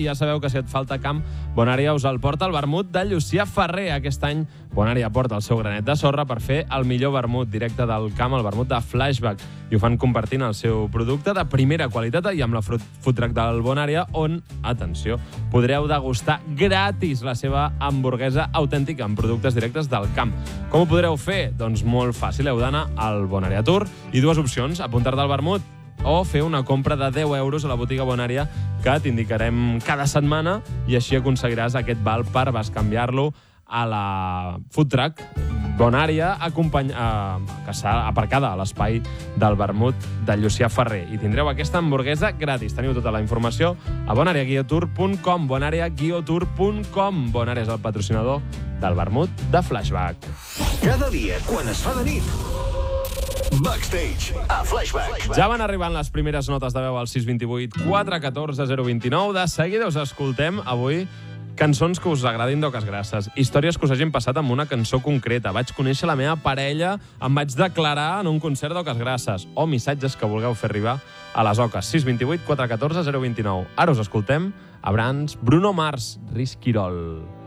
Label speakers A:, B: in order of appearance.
A: Ja sabeu que si et falta camp, Bonària us el porta el vermut de Llucià Ferrer. Aquest any Bonària porta el seu granet de sorra per fer el millor vermut directe del camp, el vermut de Flashback. I ho fan compartint el seu producte de primera qualitat i amb la food truck del Bonària, on, atenció, podreu degustar gratis la seva hamburguesa autèntica amb productes directes del camp. Com ho podreu fer? Doncs molt fàcil, heu d'anar al Bonària Tour i dues opcions, apuntar-te al vermut o fer una compra de 10 euros a la botiga Bonària que t'indicarem cada setmana i així aconseguiràs aquest val per bescanviar-lo a la food truck Bonària que està aparcada a l'espai del vermut de Llucià Ferrer. I tindreu aquesta hamburguesa gratis. Teniu tota la informació a bonària-tour.com bonària-tour.com. Bonària és el patrocinador del vermut de Flashback.
B: Cada dia, quan es fa de nit, Backstage, a Flashback.
A: Ja van arribant les primeres notes de veu al 628 414 029. De seguida us escoltem avui cançons que us agradin d'Oques Grasses, històries que us hagin passat amb una cançó concreta. Vaig conèixer la meva parella, em vaig declarar en un concert d'Oques Grasses, o missatges que vulgueu fer arribar a les Oques. 628 414 029. Ara us escoltem a Bruno Mars, Risquirol.